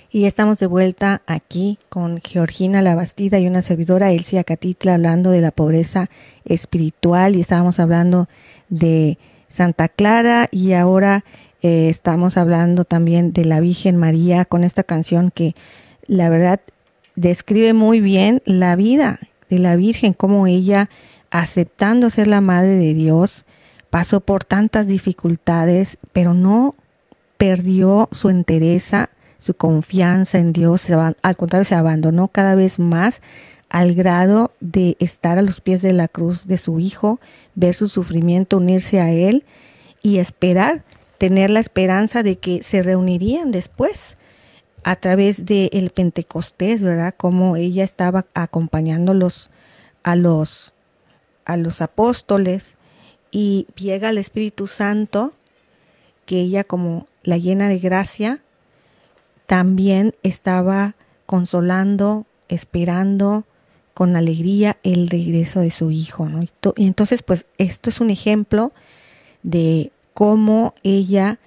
Y estamos de vuelta aquí con Georgina Labastida y una servidora, Elsie Acatitla, hablando de la pobreza espiritual, y estábamos hablando de Santa Clara, y ahora estamos hablando también de la Virgen María con esta canción que la verdad describe muy bien la vida de la Virgen, cómo ella, aceptando ser la Madre de Dios, pasó por tantas dificultades, pero no perdió su entereza, su confianza en Dios. Al contrario, se abandonó cada vez más al grado de estar a los pies de la cruz de su Hijo, ver su sufrimiento, unirse a Él y esperar, tener la esperanza de que se reunirían después a través del Pentecostés, ¿verdad? Como ella estaba acompañándolos a los apóstoles, y llega el Espíritu Santo, que ella, como la llena de gracia, también estaba consolando, esperando con alegría el regreso de su Hijo, ¿no? Y entonces, pues, esto es un ejemplo de cómo ella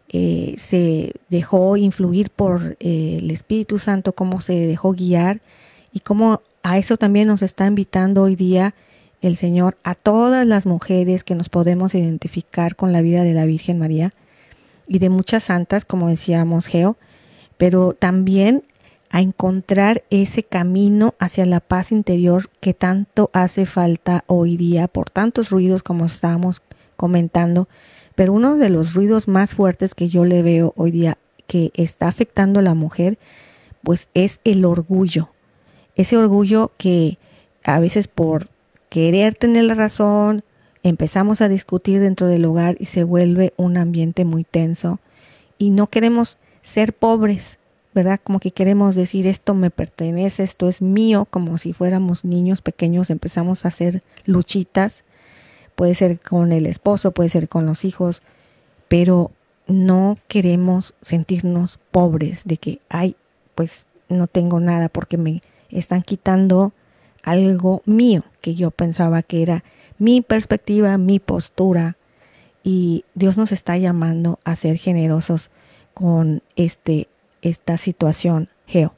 se dejó influir por el Espíritu Santo, cómo se dejó guiar, y cómo a eso también nos está invitando hoy día el Señor, a todas las mujeres que nos podemos identificar con la vida de la Virgen María y de muchas santas, como decíamos, Geo, pero también a encontrar ese camino hacia la paz interior que tanto hace falta hoy día por tantos ruidos, como estábamos comentando. Pero uno de los ruidos más fuertes que yo le veo hoy día que está afectando a la mujer, pues es el orgullo. Ese orgullo que a veces, por querer tener la razón, empezamos a discutir dentro del hogar y se vuelve un ambiente muy tenso, y no queremos ser pobres, ¿verdad? Como que queremos decir, esto me pertenece, esto es mío, como si fuéramos niños pequeños. Empezamos a hacer luchitas, puede ser con el esposo, puede ser con los hijos, pero no queremos sentirnos pobres, de que, ay, pues no tengo nada porque me están quitando algo mío, que yo pensaba que era mi perspectiva, mi postura. Y Dios nos está llamando a ser generosos con esta situación, Geo.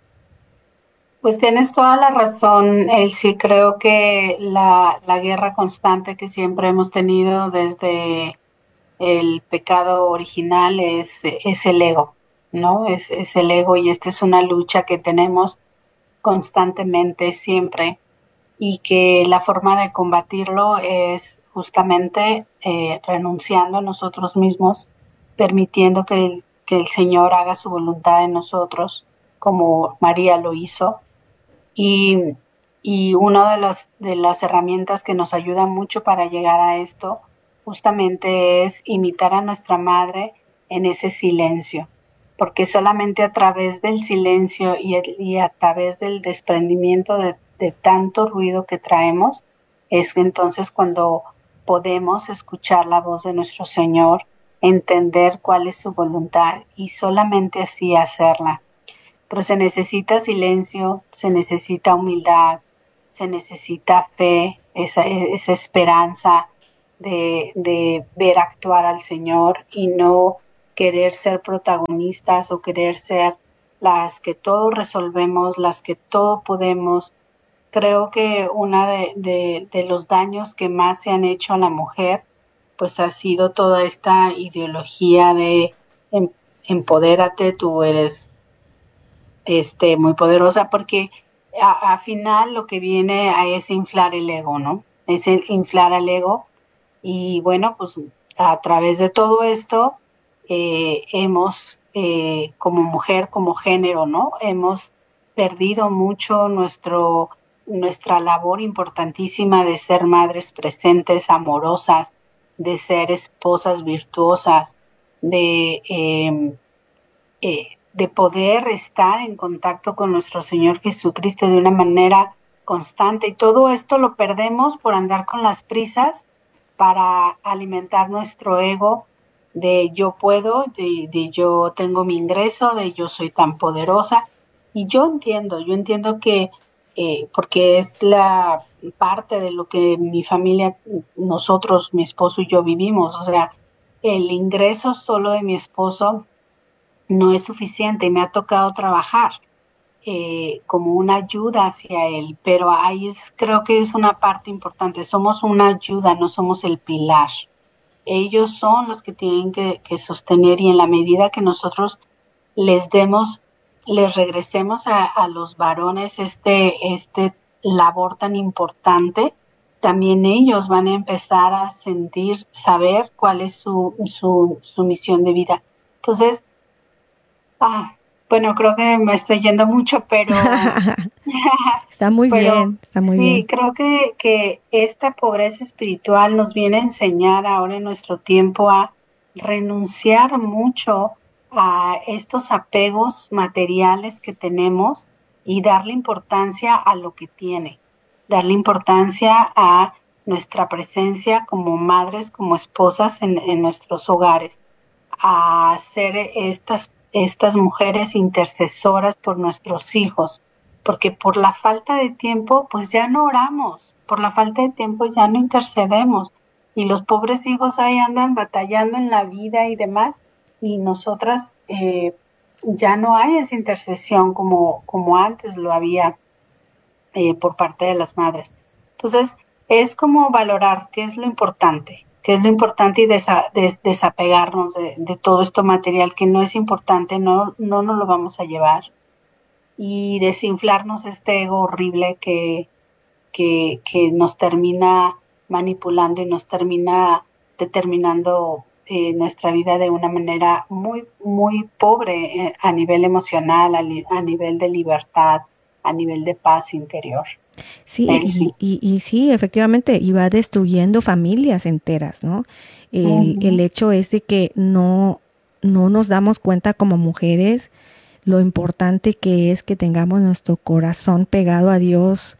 Pues tienes toda la razón, Elsie. Creo que la guerra constante que siempre hemos tenido desde el pecado original es el ego, ¿no? Es el ego, y esta es una lucha que tenemos constantemente, siempre, y que la forma de combatirlo es justamente renunciando a nosotros mismos, permitiendo que el Señor haga su voluntad en nosotros, como María lo hizo. Y, y una de las herramientas que nos ayuda mucho para llegar a esto justamente es imitar a nuestra madre en ese silencio, porque solamente a través del silencio y a través del desprendimiento de tanto ruido que traemos es entonces cuando podemos escuchar la voz de nuestro Señor, entender cuál es su voluntad y solamente así hacerla. Pero se necesita silencio, se necesita humildad, se necesita fe, esa esperanza de ver actuar al Señor y no querer ser protagonistas o querer ser las que todo resolvemos, las que todo podemos. Creo que uno de los daños que más se han hecho a la mujer pues ha sido toda esta ideología de empodérate, tú eres muy poderosa, porque a final lo que viene a es inflar el ego, ¿no? Es inflar el ego. Y bueno, pues a través de todo esto hemos, como mujer, como género, ¿no? Hemos perdido mucho nuestra labor importantísima de ser madres presentes, amorosas, de ser esposas virtuosas, de poder estar en contacto con nuestro Señor Jesucristo de una manera constante. Y todo esto lo perdemos por andar con las prisas para alimentar nuestro ego de yo puedo, de yo tengo mi ingreso, de yo soy tan poderosa. Y yo entiendo que, porque es la parte de lo que mi familia, mi esposo y yo vivimos, o sea, el ingreso solo de mi esposo no es suficiente y me ha tocado trabajar como una ayuda hacia él, pero ahí creo que es una parte importante, somos una ayuda, no somos el pilar. Ellos son los que tienen que sostener y en la medida que nosotros les demos, les regresemos a los varones este labor tan importante, también ellos van a empezar a sentir, saber cuál es su misión de vida. Entonces, bueno, creo que me estoy yendo mucho, pero Está muy pero bien, está muy sí, bien. creo que esta pobreza espiritual nos viene a enseñar ahora en nuestro tiempo a renunciar mucho a estos apegos materiales que tenemos y darle importancia a lo que tiene, darle importancia a nuestra presencia como madres, como esposas en nuestros hogares, a ser estas mujeres intercesoras por nuestros hijos, porque por la falta de tiempo, pues ya no oramos, por la falta de tiempo ya no intercedemos, y los pobres hijos ahí andan batallando en la vida y demás, y nosotras ya no hay esa intercesión como antes lo había por parte de las madres. Entonces, es como valorar qué es lo importante y desapegarnos de todo esto material que no es importante, no nos lo vamos a llevar y desinflarnos este ego horrible que nos termina manipulando y nos termina determinando nuestra vida de una manera muy, muy pobre a nivel emocional, a nivel de libertad, a nivel de paz interior. Sí, Elsie. y sí, efectivamente, y va destruyendo familias enteras, ¿no? El Ujú. hecho es de que no nos damos cuenta como mujeres lo importante que es que tengamos nuestro corazón pegado a Dios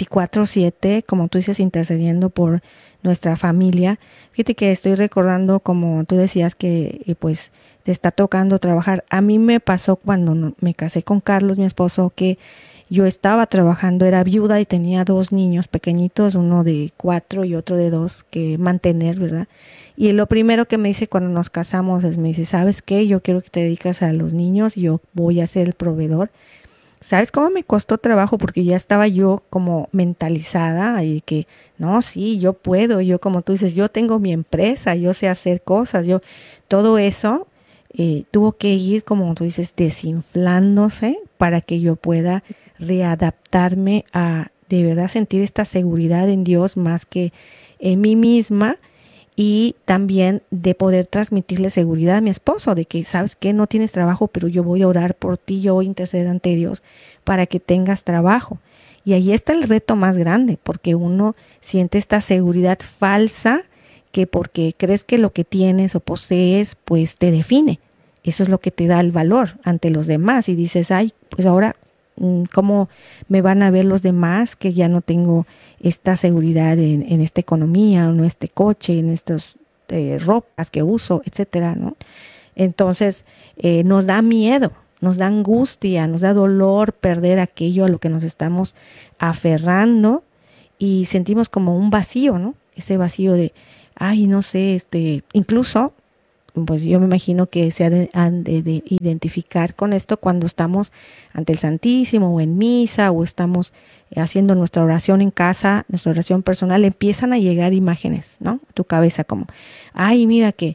24/7, como tú dices, intercediendo por nuestra familia. Fíjate que estoy recordando, como tú decías, que pues te está tocando trabajar. A mí me pasó cuando me casé con Carlos, mi esposo, que yo estaba trabajando, era viuda y tenía dos niños pequeñitos, uno de 4 y otro de 2 que mantener, ¿verdad? Y lo primero que me dice cuando nos casamos es, me dice, ¿sabes qué? Yo quiero que te dediques a los niños y yo voy a ser el proveedor. ¿Sabes cómo me costó trabajo? Porque ya estaba yo como mentalizada y que, no, sí, yo puedo, yo como tú dices, yo tengo mi empresa, yo sé hacer cosas, yo, todo eso tuvo que ir, como tú dices, desinflándose para que yo pueda readaptarme a de verdad sentir esta seguridad en Dios más que en mí misma y también de poder transmitirle seguridad a mi esposo, de que sabes que no tienes trabajo, pero yo voy a orar por ti, yo voy a interceder ante Dios para que tengas trabajo. Y ahí está el reto más grande, porque uno siente esta seguridad falsa que porque crees que lo que tienes o posees, pues te define. Eso es lo que te da el valor ante los demás y dices, ay, pues ahora, ¿cómo me van a ver los demás que ya no tengo esta seguridad en esta economía, en este coche, en estas ropas que uso, etcétera, ¿no? Entonces, nos da miedo, nos da angustia, nos da dolor perder aquello a lo que nos estamos aferrando y sentimos como un vacío, ¿no? Ese vacío de, ay, no sé, incluso pues yo me imagino que han de identificar con esto cuando estamos ante el Santísimo o en misa o estamos haciendo nuestra oración en casa, nuestra oración personal, empiezan a llegar imágenes, ¿no? A tu cabeza como, ay, mira que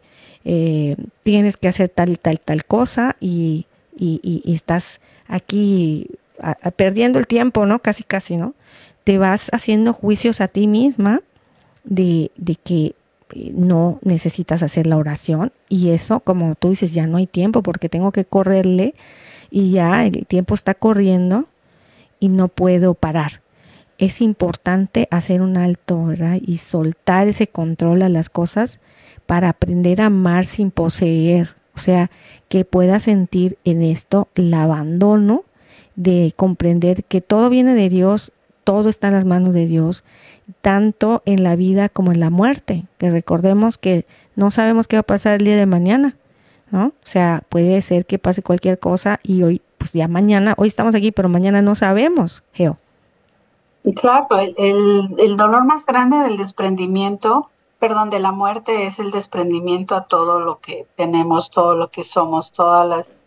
tienes que hacer tal cosa y estás aquí perdiendo el tiempo, ¿no? Casi, casi, ¿no? Te vas haciendo juicios a ti misma de que no necesitas hacer la oración y eso, como tú dices, ya no hay tiempo porque tengo que correrle y ya el tiempo está corriendo y no puedo parar. Es importante hacer un alto, ¿verdad? Y soltar ese control a las cosas para aprender a amar sin poseer. O sea, que pueda sentir en esto el abandono de comprender que todo viene de Dios, todo está en las manos de Dios, tanto en la vida como en la muerte, que recordemos que no sabemos qué va a pasar el día de mañana, ¿no? O sea, puede ser que pase cualquier cosa y hoy, pues ya mañana, hoy estamos aquí, pero mañana no sabemos, Geo. Y claro, el dolor más grande del desprendimiento, perdón, de la muerte es el desprendimiento a todo lo que tenemos, todo lo que somos, todas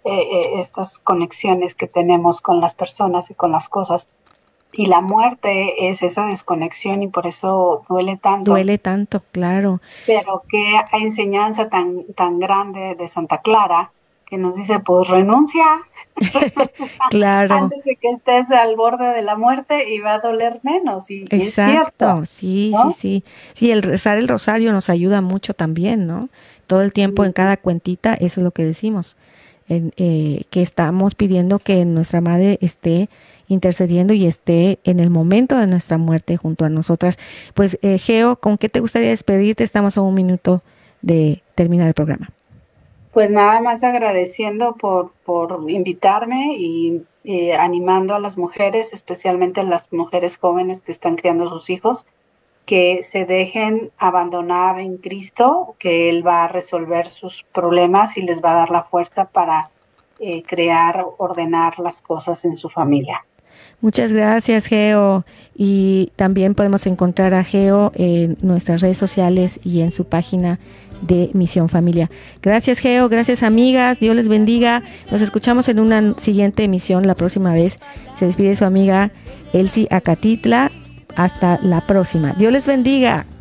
estas conexiones que tenemos con las personas y con las cosas. Y la muerte es esa desconexión y por eso duele tanto. Duele tanto, claro. Pero qué enseñanza tan grande de Santa Clara, que nos dice, pues renuncia, Claro. antes de que estés al borde de la muerte y va a doler menos. Y es cierto, sí, ¿no? sí. Sí, el rezar el rosario nos ayuda mucho también, ¿no? Todo el tiempo en cada cuentita, eso es lo que decimos, que estamos pidiendo que nuestra madre esté intercediendo y esté en el momento de nuestra muerte junto a nosotras. Pues, Geo, ¿con qué te gustaría despedirte? Estamos a un minuto de terminar el programa. Pues nada más agradeciendo por invitarme y animando a las mujeres, especialmente las mujeres jóvenes que están criando a sus hijos, que se dejen abandonar en Cristo, que Él va a resolver sus problemas y les va a dar la fuerza para crear, ordenar las cosas en su familia. Muchas gracias, Geo. Y también podemos encontrar a Geo en nuestras redes sociales y en su página de Misión Familia. Gracias, Geo. Gracias, amigas. Dios les bendiga. Nos escuchamos en una siguiente emisión la próxima vez. Se despide su amiga Elsie Acatitla. Hasta la próxima. Dios les bendiga.